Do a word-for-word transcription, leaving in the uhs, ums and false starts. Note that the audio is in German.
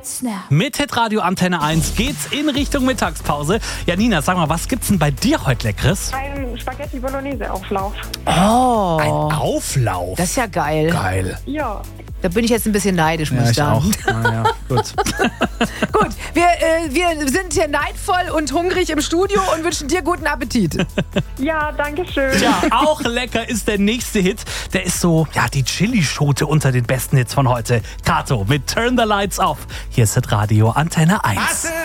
Snap. Mit Hitradio Antenne eins geht's in Richtung Mittagspause. Ja, Nina, sag mal, was gibt's denn bei dir heute Leckeres? Ein Spaghetti Bolognese Auflauf. Oh, Ein Auflauf. das ist ja geil. Geil. Ja. Da bin ich jetzt ein bisschen neidisch, muss Ja, ich ich sagen. auch. Ah, ja, gut. Gut, wir, äh, wir sind hier neidvoll und hungrig im Studio und wünschen dir guten Appetit. Ja, danke schön. Ja, auch lecker ist der nächste Hit. Der ist so, ja, die Chili-Schote unter den besten Hits von heute. Kato mit Turn the Lights Off. Hier ist Hitradio Antenne eins.